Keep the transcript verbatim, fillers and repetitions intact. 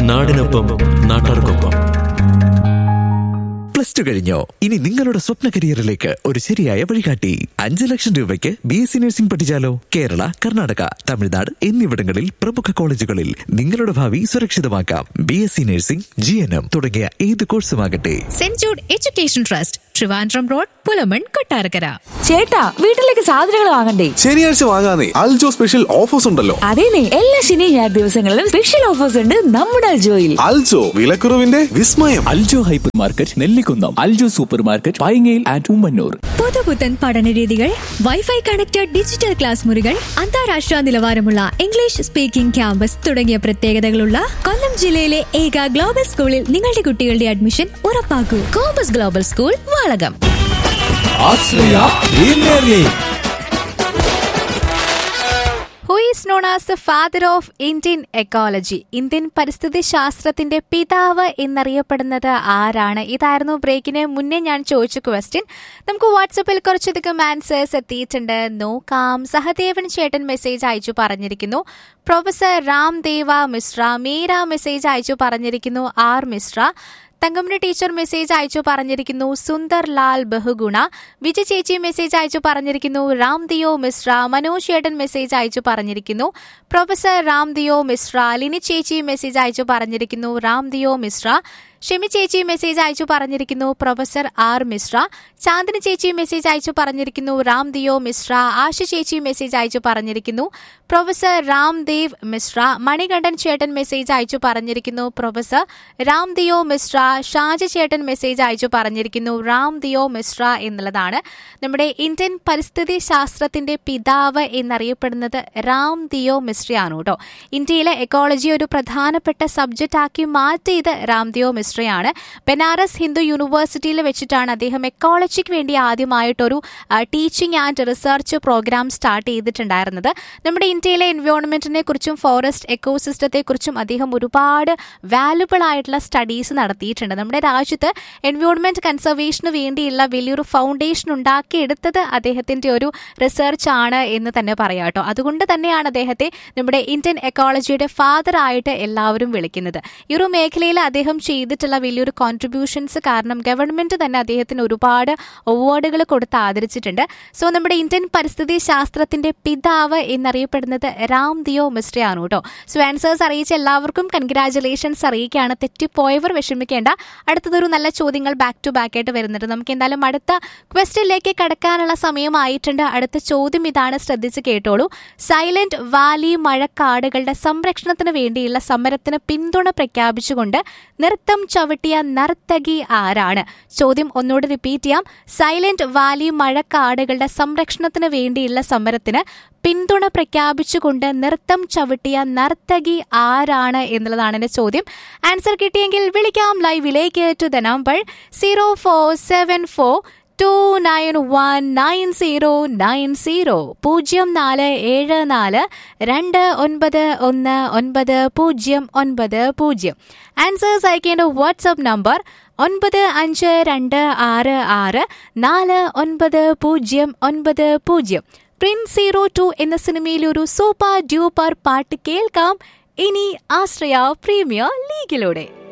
നാടിനൊപ്പം നാട്ടാർക്കൊപ്പം. Plus two കഴിഞ്ഞോ? ഇനി നിങ്ങളുടെ സ്വപ്ന കരിയറിലേക്ക് ഒരു ശരിയായ വഴികാട്ടി. അഞ്ച് ലക്ഷം രൂപയ്ക്ക് B S C nursing പഠിച്ചാലോ? Kerala, Karnataka, Tamil Nadu എന്നിവിടങ്ങളിൽ പ്രമുഖ കോളേജുകളിൽ നിങ്ങളുടെ ഭാവി സുരക്ഷിതമാക്കാം. B S C nursing, G N M തുടങ്ങിയ ഏത് കോഴ്സുമാകട്ടെ. Saint Jude education trust, Trivandrum road, Pulamon, Kottarakkara. ചേട്ടാ, വീട്ടിലേക്ക് സാധനങ്ങൾ വാങ്ങണ്ടേ? ശനിയാഴ്ച വാങ്ങാനേ അൽജോ സ്പെഷ്യൽ ഓഫേഴ്സ് ഉണ്ടല്ലോ. അതേനെ, എല്ലാ ശനി ഞായർ ദിവസങ്ങളിലും സ്പെഷ്യൽ ഓഫേഴ്സ് ഉണ്ട് നമ്മുടെ അൽജോയിൽ. അൽജോ, വിലക്കുറവിന്റെ വിസ്മയം. Aljo hyper market, Nellikunnam, Aljo super market, പൈങ്ങയിൽ and Ummannoor. പുതുപുത്തൻ പഠനരീതികൾ, വൈഫൈ കണക്റ്റഡ് ഡിജിറ്റൽ ക്ലാസ് മുറികൾ, അന്താരാഷ്ട്ര നിലവാരമുള്ള ഇംഗ്ലീഷ് സ്പീക്കിംഗ് ക്യാമ്പസ് തുടങ്ങിയ പ്രത്യേകതകളുള്ള കൊല്ലം ജില്ലയിലെ ഏക ഗ്ലോബൽ സ്കൂളിൽ നിങ്ങളുടെ കുട്ടികളുടെ admission ഉറപ്പാക്കൂ. Compass global school, Valakom. Who is known as the father of Indian ecology? Indian പരിസ്ഥിതി ശാസ്ത്രത്തിന്റെ പിതാവ് എന്നറിയപ്പെടുന്നത് ആരാണ്? ഇതായിരുന്നു ബ്രേക്കിന് മുന്നേ ഞാൻ ചോദിച്ച ക്വസ്റ്റ്യൻ. നമുക്ക് വാട്സപ്പിൽ കുറച്ചധികം ആൻസേഴ്സ് എത്തിയിട്ടുണ്ട്, നോക്കാം. സഹദേവൻ ചേട്ടൻ മെസ്സേജ് അയച്ചു പറഞ്ഞിരിക്കുന്നു പ്രൊഫസർ രാംദേവ മിശ്ര. മീര മെസ്സേജ് അയച്ചു പറഞ്ഞിരിക്കുന്നു R Mishra. Thankamma teacher message അയച്ചു പറഞ്ഞിരിക്കുന്നു സുന്ദർ ലാൽ ബഹുഗുണ. വിജയ ചേച്ചി മെസ്സേജ് അയച്ചു പറഞ്ഞിരിക്കുന്നു രാംദിയോ മിശ്ര. മനോജ് ചേട്ടൻ മെസ്സേജ് അയച്ചു പറഞ്ഞിരിക്കുന്നു പ്രൊഫസർ രാംദിയോ മിശ്ര. ലിനി ചേച്ചി മെസ്സേജ് അയച്ചു പറഞ്ഞിരിക്കുന്നു രാംദിയോ മിശ്ര. ഷെമി ചേച്ചി മെസ്സേജ് അയച്ചു പറഞ്ഞിരിക്കുന്നു പ്രൊഫസർ ആർ മിശ്ര. ചാന്ദിനി ചേച്ചി മെസ്സേജ് അയച്ചു പറഞ്ഞിരിക്കുന്നു രാംദിയോ മിശ്ര. ആശ ചേച്ചി മെസ്സേജ് അയച്ചു പറഞ്ഞിരിക്കുന്നു പ്രൊഫസർ രാംദേവ് മിശ്ര. മണികണ്ഠൻ ചേട്ടൻ മെസ്സേജ് അയച്ചു പറഞ്ഞിരിക്കുന്നു പ്രൊഫസർ രാംദിയോ മിശ്ര. ഷാജ ചേട്ടൻ മെസ്സേജ് അയച്ചു പറഞ്ഞിരിക്കുന്നു രാംദിയോ മിശ്ര എന്നുള്ളതാണ്. നമ്മുടെ ഇന്ത്യൻ പരിസ്ഥിതി ശാസ്ത്രത്തിന്റെ പിതാവ് എന്നറിയപ്പെടുന്നത് രാംദിയോ മിശ്രയാണ് കേട്ടോ. ഇന്ത്യയിലെ എക്കോളജി ഒരു പ്രധാനപ്പെട്ട സബ്ജക്റ്റ് ആക്കി മാറ്റിയത് രാംദിയോ മിശ്ര ാണ്. ബനാറസ് ഹിന്ദു യൂണിവേഴ്സിറ്റിയിൽ വെച്ചിട്ടാണ് അദ്ദേഹം എക്കോളജിക്ക് വേണ്ടി ആദ്യമായിട്ടൊരു teaching and research programme start ചെയ്തിട്ടുണ്ടായിരുന്നത്. നമ്മുടെ ഇന്ത്യയിലെ എൻവയോൺമെന്റിനെ കുറിച്ചും ഫോറസ്റ്റ് എക്കോസിസ്റ്റത്തെ കുറിച്ചും അദ്ദേഹം ഒരുപാട് വാല്യുബിൾ ആയിട്ടുള്ള സ്റ്റഡീസ് നടത്തിയിട്ടുണ്ട്. നമ്മുടെ രാജ്യത്ത് എൻവയോൺമെന്റ് കൺസർവേഷന് വേണ്ടിയുള്ള വലിയൊരു ഫൗണ്ടേഷൻ ഉണ്ടാക്കിയെടുത്തത് അദ്ദേഹത്തിന്റെ ഒരു റിസർച്ച് ആണ് എന്ന് തന്നെ പറയാം കേട്ടോ. അതുകൊണ്ട് തന്നെയാണ് അദ്ദേഹത്തെ നമ്മുടെ ഇന്ത്യൻ എക്കോളജിയുടെ ഫാദർ ആയിട്ട് എല്ലാവരും വിളിക്കുന്നത്. ഈ ഒരു മേഖലയിൽ അദ്ദേഹം ചെയ്തിട്ടുള്ള വലിയൊരു കോൺട്രിബ്യൂഷൻസ് കാരണം ഗവൺമെന്റ് തന്നെ അദ്ദേഹത്തിന് ഒരുപാട് അവാർഡുകൾ കൊടുത്ത് ആദരിച്ചിട്ടുണ്ട്. സോ നമ്മുടെ ഇന്ത്യൻ പരിസ്ഥിതി ശാസ്ത്രത്തിന്റെ പിതാവ് എന്നറിയപ്പെടുന്നത് രാംദിയോ മിശ്രയാണ് കേട്ടോ. സോ ആൻസേഴ്സ് അറിയിച്ച എല്ലാവർക്കും കൺഗ്രാജുലേഷൻസ് അറിയിക്കുകയാണ്. തെറ്റിപ്പോയവർ വിഷമിക്കേണ്ട. അടുത്തതൊരു നല്ല ചോദ്യങ്ങൾ ബാക്ക് ടു ബാക്ക് ആയിട്ട് വരുന്നുണ്ട്. നമുക്ക് എന്തായാലും അടുത്ത ക്വസ്റ്റ്യനിലേക്ക് കടക്കാനുള്ള സമയമായിട്ടുണ്ട്. അടുത്ത ചോദ്യം ഇതാണ്, ശ്രദ്ധിച്ച് കേട്ടോളൂ. സൈലന്റ് വാലി മഴക്കാടുകളുടെ സംരക്ഷണത്തിന് വേണ്ടിയുള്ള സമരത്തിന് പിന്തുണ പ്രഖ്യാപിച്ചുകൊണ്ട് നൃത്തം ചവിട്ടിയ നർത്തകി ആരാണ്? ചോദ്യം ഒന്നുകൂടി റിപ്പീറ്റ് ചെയ്യാം. സൈലന്റ് വാലി മഴക്കാടുകളുടെ സംരക്ഷണത്തിന് വേണ്ടിയുള്ള സമരത്തിന് പിന്തുണ പ്രഖ്യാപിച്ചുകൊണ്ട് നൃത്തം ചവിട്ടിയ നർത്തകി ആരാണ് എന്നുള്ളതാണ് എന്റെ ചോദ്യം. ആൻസർ കിട്ടിയെങ്കിൽ വിളിക്കാം ലൈവിലേക്ക് to the number zero four seven four to nine one nine zero nine zero പൂജ്യം നാല് ഏഴ് നാല് രണ്ട് ഒൻപത് ഒന്ന് ഒൻപത് പൂജ്യം ഒൻപത് പൂജ്യം. ആൻസേഴ്സ് അയക്കേണ്ട വാട്സ്ആപ്പ് നമ്പർ ഒൻപത് അഞ്ച് രണ്ട് ആറ് ആറ് നാല് ഒൻപത് പൂജ്യം ഒൻപത് പൂജ്യം. പ്രിൻസ് സീറോ ടു എന്ന സിനിമയിലെ ഒരു സൂപ്പർ ഡ്യൂപ്പർ പാട്ട് കേൾക്കാം ഇനി ആശ്രയ പ്രീമിയർ ലീഗിലൂടെ.